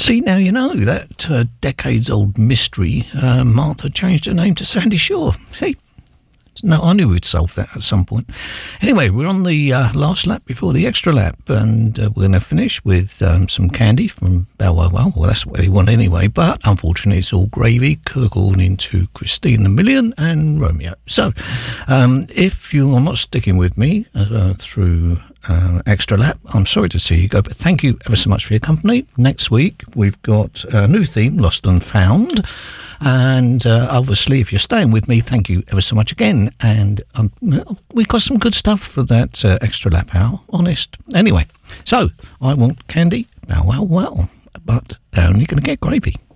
See, now you know that decades-old mystery. Martha changed her name to Sandy Shaw. See? No, I knew we'd solve that at some point. Anyway, we're on the last lap before the extra lap, and we're going to finish with some candy from Bow Wow Wow. Well, that's what they want anyway, but unfortunately it's all gravy, according to Christine the Million and Romeo. So, if you are not sticking with me through extra lap, I'm sorry to see you go, but thank you ever so much for your company. Next week, we've got a new theme, Lost and Found. And obviously, if you're staying with me, thank you ever so much again. And we got some good stuff for that extra lap hour, honest. Anyway, so I want candy, Bow Wow Wow, but they're only going to get gravy.